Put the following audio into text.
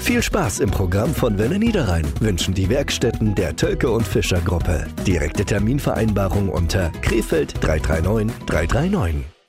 Viel Spaß im Programm von Welle Niederrhein wünschen die Werkstätten der Tölke und Fischer Gruppe. Direkte Terminvereinbarung unter Krefeld 339 339.